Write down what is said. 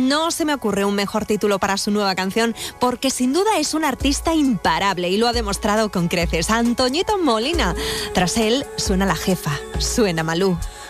no se me ocurre un mejor título para su nueva canción, porque sin duda es un artista imparable y lo ha demostrado con creces. Antoñito Molina. Tras él suena La Jefa, suena Malú.